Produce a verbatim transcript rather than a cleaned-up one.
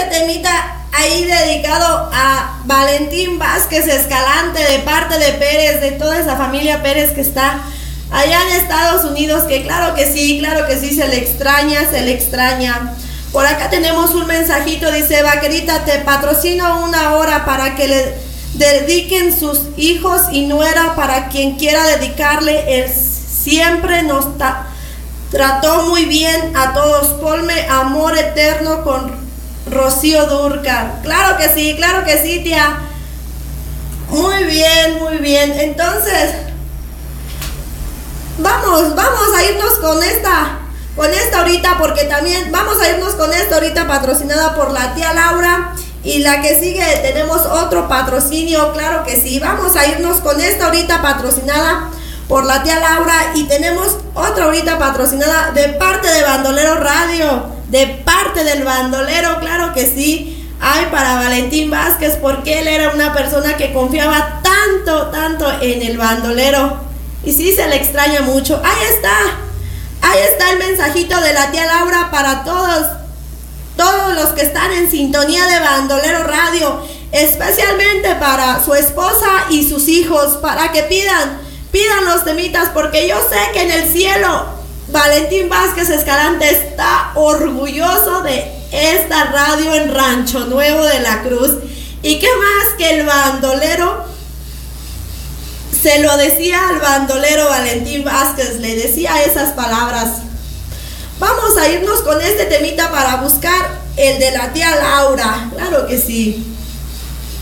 este temita ahí dedicado a Valentín Vázquez Escalante, de parte de Pérez, de toda esa familia Pérez que está allá en Estados Unidos, que claro que sí, claro que sí, se le extraña, se le extraña. Por acá tenemos un mensajito, dice: Vaquerita, te patrocino una hora para que le dediquen sus hijos y nuera, para quien quiera dedicarle. Él siempre nos ta- trató muy bien a todos. Ponme Amor Eterno con Rocío Dúrcal. Claro que sí, claro que sí, tía. Muy bien, muy bien. Entonces, vamos, vamos a irnos con esta, con esta ahorita, porque también vamos a irnos con esta ahorita patrocinada por la tía Laura. Y la que sigue tenemos otro patrocinio, claro que sí. Vamos a irnos con esta ahorita patrocinada por la tía Laura, y tenemos otra ahorita patrocinada de parte de Bandolero Radio, de parte del bandolero, claro que sí. Ay, para Valentín Vázquez, porque él era una persona que confiaba tanto, tanto en el bandolero, y sí se le extraña mucho. Ahí está, ahí está el mensajito de la tía Laura para todos, todos los que están en sintonía de Bandolero Radio, especialmente para su esposa y sus hijos, para que pidan, pidan los temitas, porque yo sé que en el cielo Valentín Vázquez Escalante está orgulloso de esta radio en Rancho Nuevo de la Cruz. Y qué más que el bandolero se lo decía al bandolero Valentín Vázquez, le decía esas palabras. Vamos a irnos con este temita para buscar el de la tía Laura, claro que sí.